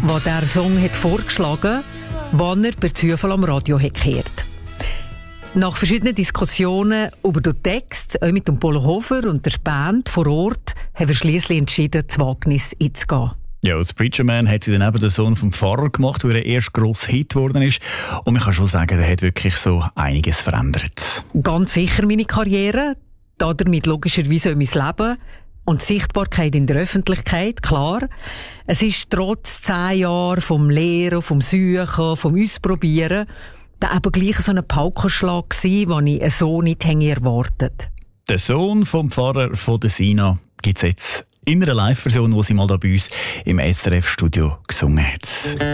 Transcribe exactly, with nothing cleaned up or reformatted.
der der Song hat vorgeschlagen hat, den er per Zufall am Radio hat gehört. Nach verschiedenen Diskussionen über den Text, auch mit dem Polo Hofer und der Band vor Ort, haben wir schliesslich entschieden, das Wagnis einzugehen. Ja, als Preacher Man hat sie dann eben den Sohn vom Pfarrer gemacht, der er erst grosser Hit geworden ist. Und man kann schon sagen, der hat wirklich so einiges verändert. Ganz sicher meine Karriere, damit logischerweise auch mein Leben und die Sichtbarkeit in der Öffentlichkeit, klar. Es ist trotz zehn Jahren vom Lehren, vom Suchen, vom Ausprobieren, da eben gleich so ein Paukenschlag gewesen, den ich so nicht erwartet. Der Sohn vom Pfarrer von der Sina gibt es jetzt in einer Live-Version, die sie mal da bei uns im S R F-Studio gesungen hat.